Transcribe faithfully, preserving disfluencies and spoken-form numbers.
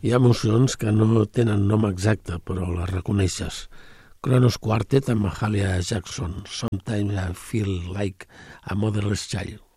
Hi ha emocions que no tenen nom exacte, però les reconeixes. Kronos Quartet amb Mahalia Jackson. Sometimes I feel like a motherless child.